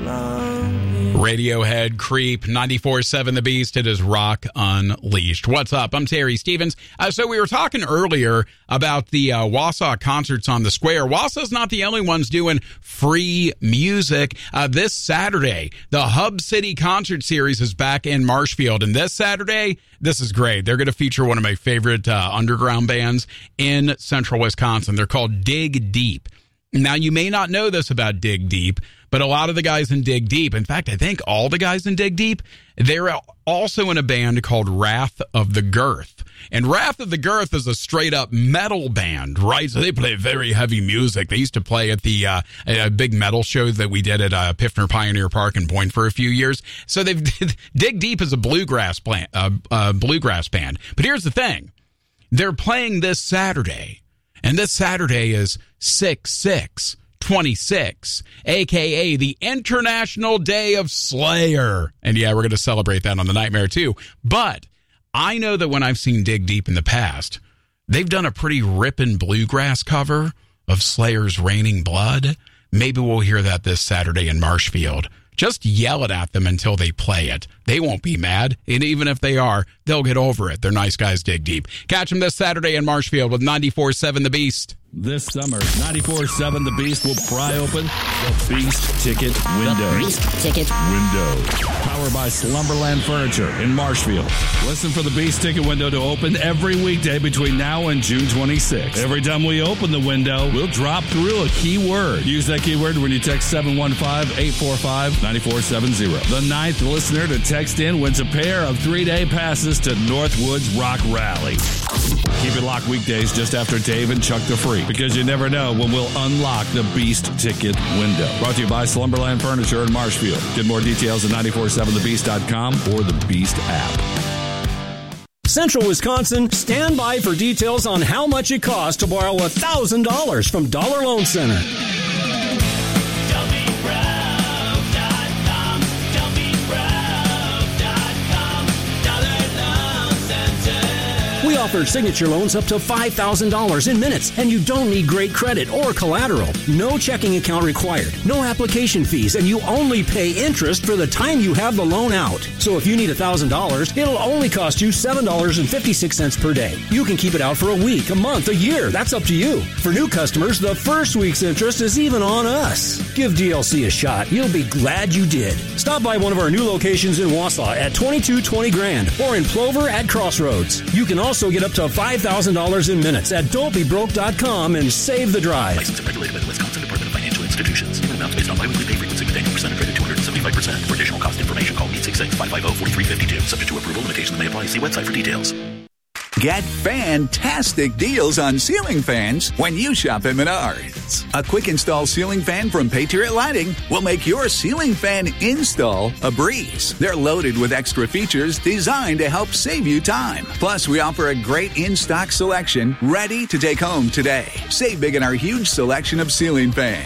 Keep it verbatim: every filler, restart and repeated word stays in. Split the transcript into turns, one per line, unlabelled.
Radiohead, Creep, ninety-four point seven The Beast. It is Rock Unleashed. What's up? I'm Terry Stevens. Uh, so we were talking earlier about the uh, Wausau concerts on the square. Wausau's not the only ones doing free music. Uh, this Saturday, the Hub City Concert Series is back in Marshfield. And this Saturday, this is great. They're going to feature one of my favorite uh, underground bands in central Wisconsin. They're called Dig Deep. Now, you may not know this about Dig Deep, but a lot of the guys in Dig Deep, in fact, I think all the guys in Dig Deep, they're also in a band called Wrath of the Girth. And Wrath of the Girth is a straight-up metal band, right? So they play very heavy music. They used to play at the uh, a big metal show that we did at uh, Piffner Pioneer Park in Boyne for a few years. So they've Dig Deep is a bluegrass, plant, uh, uh, bluegrass band. But here's the thing. They're playing this Saturday. And this Saturday is six six twenty-six, a k a the International Day of Slayer. And yeah, we're going to celebrate that on the Nightmare too. But I know that when I've seen Dig Deep in the past, they've done a pretty ripping bluegrass cover of Slayer's Raining Blood. Maybe we'll hear that this Saturday in Marshfield. Just yell it at them until they play it. They won't be mad. And even if they are, they'll get over it. They're nice guys, Dig Deep. Catch them this Saturday in Marshfield with ninety-four point seven The Beast.
This summer, ninety-four point seven The Beast will pry open the Beast Ticket Window.
The Beast Ticket
Window. Powered by Slumberland Furniture in Marshfield. Listen for the Beast Ticket Window to open every weekday between now and June twenty-sixth. Every time we open the window, we'll drop through a keyword. Use that keyword when you text seven one five, eight four five, nine four seven zero. The ninth listener to text in wins a pair of three-day passes to Northwoods Rock Rally. Keep it locked weekdays just after Dave and Chuck the Freak, because you never know when we'll unlock the Beast Ticket Window. Brought to you by Slumberland Furniture in Marshfield. Get more details at nine four seven the beast dot com or the Beast app.
Central Wisconsin, stand by for details on how much it costs to borrow one thousand dollars from Dollar Loan Center. We offer signature loans up to five thousand dollars in minutes, and you don't need great credit or collateral. No checking account required, no application fees, and you only pay interest for the time you have the loan out. So if you need one thousand dollars, it'll only cost you seven dollars and fifty-six cents per day. You can keep it out for a week, a month, a year. That's up to you. For new customers, the first week's interest is even on us. Give D L C a shot. You'll be glad you did. Stop by one of our new locations in Wausau at twenty-two twenty Grand or in Plover at Crossroads. You can also get up to five thousand dollars in minutes at don't be broke dot com and save the drive.
Licensed and regulated by the Wisconsin Department of Financial Institutions. Payment amounts based on biweekly pay frequency with annual percentage rate of two hundred seventy-five percent. For additional cost information, call eight six six, five five zero, four three five two. Subject to approval, limitations may apply. See website for details.
Get fantastic deals on ceiling fans when you shop at Menards. A quick install ceiling fan from Patriot Lighting will make your ceiling fan install a breeze. They're loaded with extra features designed to help save you time. Plus, we offer a great in-stock selection ready to take home today. Save big in our huge selection of ceiling fans.